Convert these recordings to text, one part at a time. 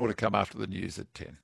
More to come after the news at 10.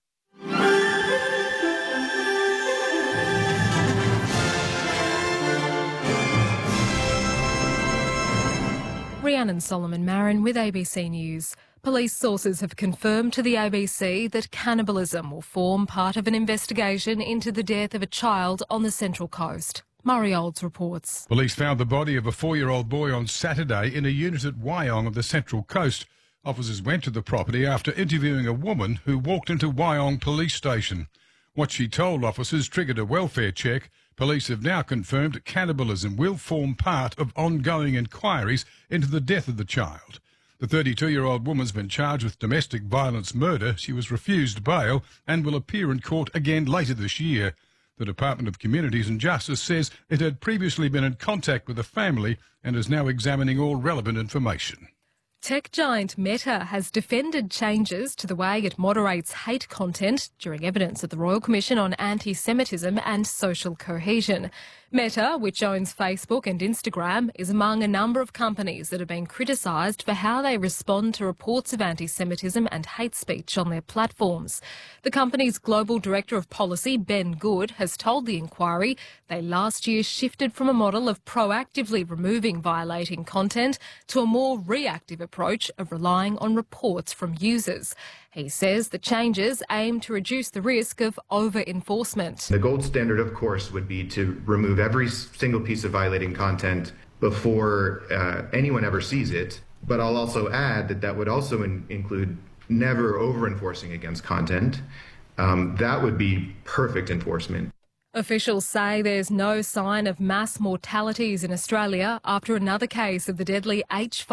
Rhiannon Solomon Marin with ABC News. Police sources have confirmed to the ABC that cannibalism will form part of an investigation into the death of a child on the Central Coast. Murray Olds reports. Police found the body of a 4-year-old boy on Saturday in a unit at Wyong of the Central Coast. Officers went to the property after interviewing a woman who walked into Wyong Police Station. What she told officers triggered a welfare check. Police have now confirmed cannibalism will form part of ongoing inquiries into the death of the child. The 32-year-old woman's been charged with domestic violence murder. She was refused bail and will appear in court again later this year. The Department of Communities and Justice says it had previously been in contact with the family and is now examining all relevant information. Tech giant Meta has defended changes to the way it moderates hate content during evidence at the Royal Commission on Anti-Semitism and Social Cohesion. Meta, which owns Facebook and Instagram, is among a number of companies that have been criticised for how they respond to reports of anti-Semitism and hate speech on their platforms. The company's global director of policy, Ben Good, has told the inquiry they last year shifted from a model of proactively removing violating content to a more reactive approach of relying on reports from users. He says the changes aim to reduce the risk of over-enforcement. The gold standard, of course, would be to remove every single piece of violating content before anyone ever sees it. But I'll also add that that would also include never over-enforcing against content. That would be perfect enforcement. Officials say there's no sign of mass mortalities in Australia after another case of the deadly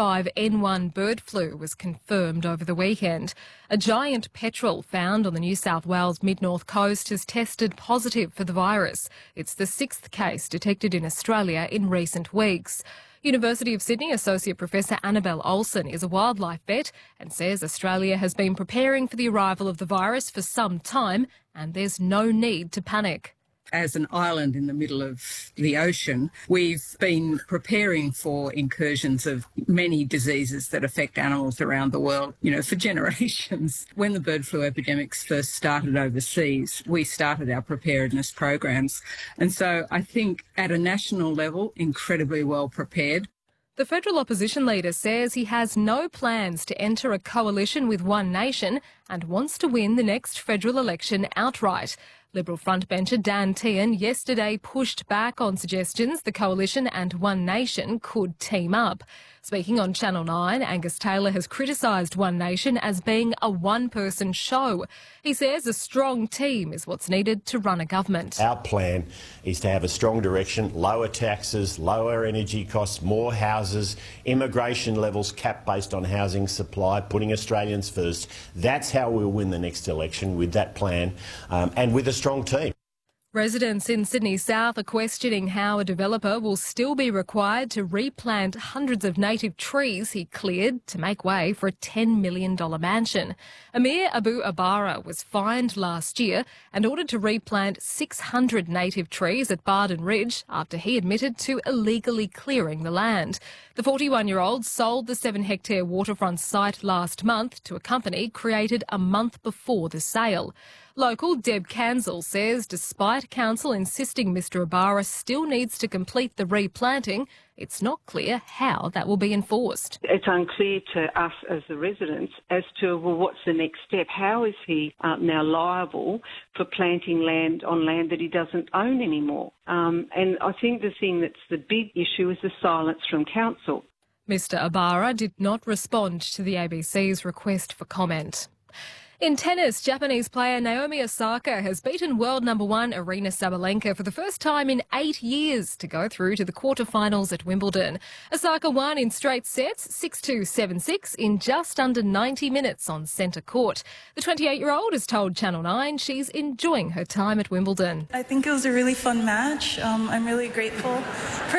H5N1 bird flu was confirmed over the weekend. A giant petrel found on the New South Wales mid-north coast has tested positive for the virus. It's the 6th case detected in Australia in recent weeks. University of Sydney Associate Professor Annabelle Olsen is a wildlife vet and says Australia has been preparing for the arrival of the virus for some time and there's no need to panic. As an island in the middle of the ocean, we've been preparing for incursions of many diseases that affect animals around the world, for generations. When the bird flu epidemics first started overseas, we started our preparedness programs. And so I think at a national level, incredibly well prepared. The federal opposition leader says he has no plans to enter a coalition with One Nation and wants to win the next federal election outright. Liberal frontbencher Dan Tehan yesterday pushed back on suggestions the coalition and One Nation could team up. Speaking on Channel 9, Angus Taylor has criticised One Nation as being a one-person show. He says a strong team is what's needed to run a government. Our plan is to have a strong direction, lower taxes, lower energy costs, more houses, immigration levels capped based on housing supply, putting Australians first. That's how we'll win the next election, with that plan and with a strong team. Residents in Sydney South are questioning how a developer will still be required to replant hundreds of native trees he cleared to make way for a $10 million mansion. Amir Abu Abara was fined last year and ordered to replant 600 native trees at Barden Ridge after he admitted to illegally clearing the land. The 41-year-old sold the 7-hectare waterfront site last month to a company created a month before the sale. Local Deb Cansell says despite council insisting Mr Abara still needs to complete the replanting, it's not clear how that will be enforced. It's unclear to us as the residents as to, what's the next step? How is he now liable for planting land on land that he doesn't own anymore? And I think the thing that's the big issue is the silence from council. Mr Abara did not respond to the ABC's request for comment. In tennis, Japanese player Naomi Osaka has beaten world number 1 Aryna Sabalenka for the first time in 8 years to go through to the quarterfinals at Wimbledon. Osaka won in straight sets, 6-2, 7-6, in just under 90 minutes on centre court. The 28-year-old has told Channel 9 she's enjoying her time at Wimbledon. I think it was a really fun match. I'm really grateful for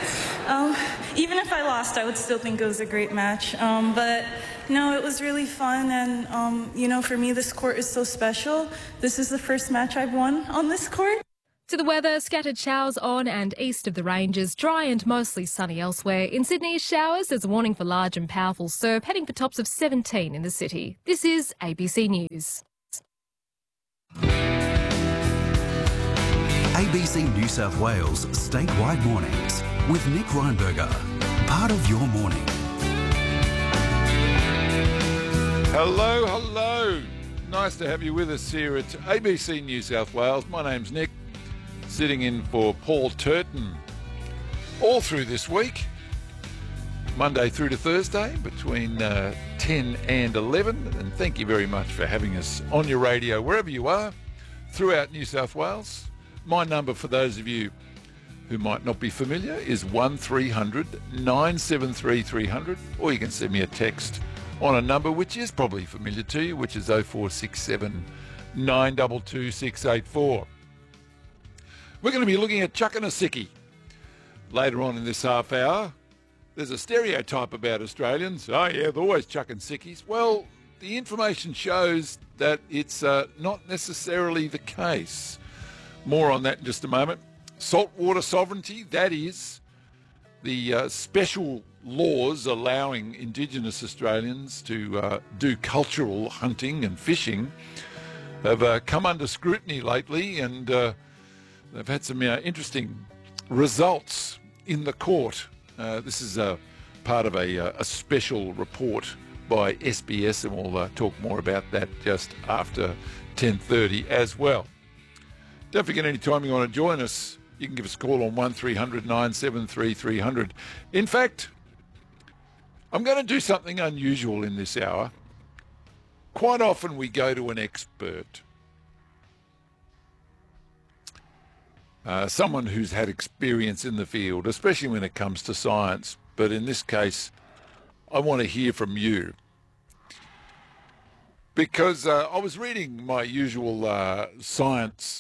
even if I lost, I would still think it was a great match. But no, it was really fun, and for me, this court is so special. This is the first match I've won on this court. To the weather, scattered showers on and east of the ranges, dry and mostly sunny elsewhere. In Sydney, showers. There's a warning for large and powerful surf, heading for tops of 17 in the city. This is ABC News. ABC New South Wales statewide mornings with Nick Reinberger. Part of your morning. Hello, hello. Nice to have you with us here at ABC New South Wales. My name's Nick, sitting in for Paul Turton all through this week, Monday through to Thursday between 10 and 11. And thank you very much for having us on your radio wherever you are throughout New South Wales. My number for those of you who might not be familiar is 1300 973 300, or you can send me a text on a number which is probably familiar to you, which is 0467 922 684. We're going to be looking at chucking a sickie later on in this half hour. There's a stereotype about Australians. Oh, yeah, they're always chucking sickies. Well, the information shows that it's not necessarily the case. More on that in just a moment. Saltwater sovereignty, that is the special laws allowing Indigenous Australians to do cultural hunting and fishing, have come under scrutiny lately, and they've had some interesting results in the court. This is part of a special report by SBS, and we'll talk more about that just after 10:30 as well. Don't forget, any time you want to join us, you can give us a call on 1300 973 300. In fact, I'm going to do something unusual in this hour. Quite often we go to an expert, someone who's had experience in the field, especially when it comes to science. But in this case, I want to hear from you. Because I was reading my usual science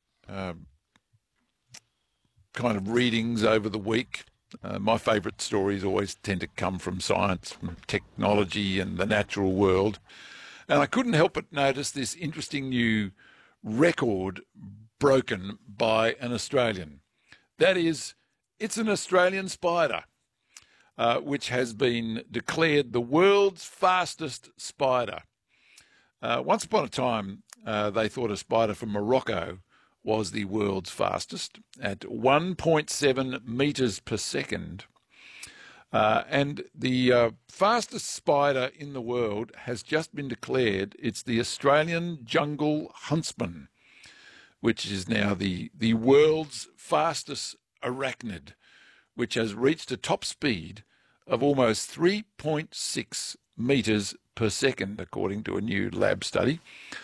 kind of readings over the week. My favourite stories always tend to come from science, from technology and the natural world. And I couldn't help but notice this interesting new record broken by an Australian. That is, it's an Australian spider, which has been declared the world's fastest spider. Once upon a time, they thought a spider from Morocco was the world's fastest at 1.7 metres per second. And the fastest spider in the world has just been declared. It's the Australian jungle huntsman, which is now the world's fastest arachnid, which has reached a top speed of almost 3.6 metres per second, according to a new lab study.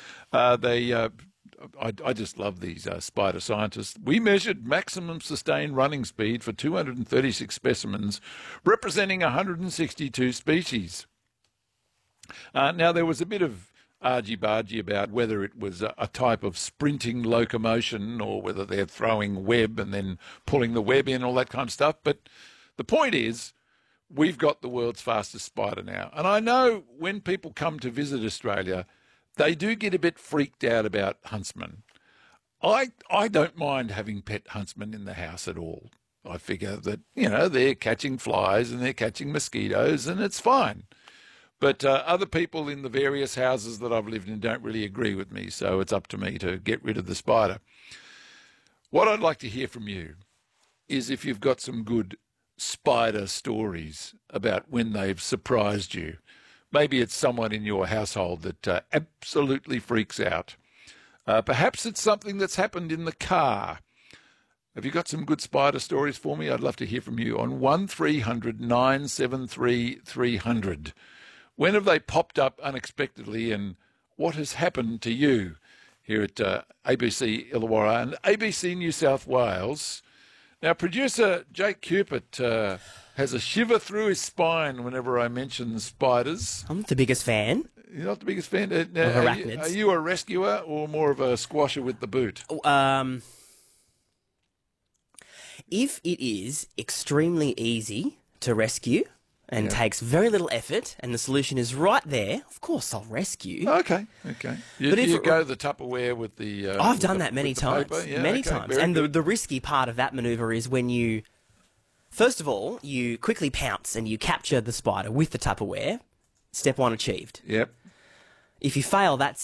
I just love these spider scientists. We measured maximum sustained running speed for 236 specimens, representing 162 species. Now, there was a bit of argy-bargy about whether it was a type of sprinting locomotion or whether they're throwing web and then pulling the web in, all that kind of stuff. But the point is, we've got the world's fastest spider now. And I know when people come to visit Australia, they do get a bit freaked out about huntsmen. I don't mind having pet huntsmen in the house at all. I figure that, they're catching flies and they're catching mosquitoes and it's fine. But other people in the various houses that I've lived in don't really agree with me, so it's up to me to get rid of the spider. What I'd like to hear from you is if you've got some good spider stories about when they've surprised you. Maybe it's someone in your household that absolutely freaks out. Perhaps it's something that's happened in the car. Have you got some good spider stories for me? I'd love to hear from you on 1300 973 300. When have they popped up unexpectedly, and what has happened to you here at ABC Illawarra and ABC New South Wales? Now, producer Jake Cupid has a shiver through his spine whenever I mention spiders. I'm not the biggest fan. You're not the biggest fan? Of arachnids. Are you a rescuer or more of a squasher with the boot? If it is extremely easy to rescue, and takes very little effort, and the solution is right there, of course I'll rescue. Okay. You go the Tupperware with the... I've done that many times. Yeah, many times. And the risky part of that manoeuvre is when you... First of all, you quickly pounce and you capture the spider with the Tupperware. Step 1 achieved. Yep. If you fail that